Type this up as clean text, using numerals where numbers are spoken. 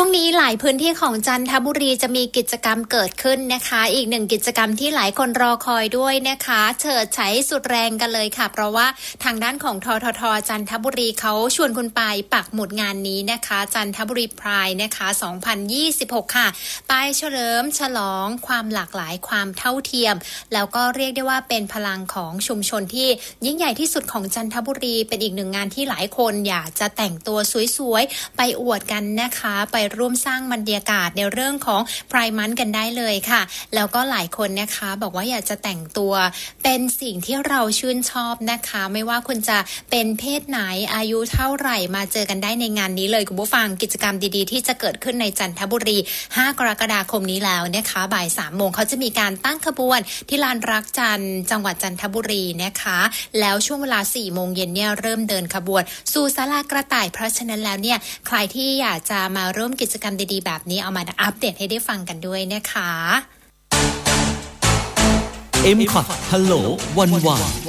ช่วงนี้หลายพื้นที่ของจันทบุรีจะมีกิจกรรมเกิดขึ้นนะคะอีกหนึ่งกิจกรรมที่หลายคนรอคอยด้วยนะคะเฉิดฉายสุดแรงกันเลยค่ะเพราะว่าทางด้านของททท.จันทบุรีเขาชวนคุณไปปักหมุดงานนี้นะคะจันทบุรีไพร์นะคะ2026ค่ะไปเฉลิมฉลองความหลากหลายความเท่าเทียมแล้วก็เรียกได้ว่าเป็นพลังของชุมชนที่ยิ่งใหญ่ที่สุดของจันทบุรีเป็นอีกหนึ่งงานที่หลายคนอยากจะแต่งตัวสวยๆไปอวดกันนะคะไปร่วมสร้างบรรยากาศในเรื่องของไพร์มันกันได้เลยค่ะแล้วก็หลายคนนะคะบอกว่าอยากจะแต่งตัวเป็นสิ่งที่เราชื่นชอบนะคะไม่ว่าคุณจะเป็นเพศไหนอายุเท่าไหร่มาเจอกันได้ในงานนี้เลยคุณผู้ฟังกิจกรรมดีๆที่จะเกิดขึ้นในจันทบุรี5กรกฎาคมนี้แล้วนะคะบ่าย 3 โมงเขาจะมีการตั้งขบวนที่ลานรักจันทร์จังหวัดจันทบุรีนะคะแล้วช่วงเวลา 4 โมงเย็นเนี่ยเริ่มเดินขบวนสู่ศาลากระต่ายเพราะฉะนั้นแล้วเนี่ยใครที่อยากจะมาร่วมกิจกรรมดีๆแบบนี้เอามาอัปเดตให้ได้ฟังกันด้วยนะคะ MCOT ฮัลโหลวัน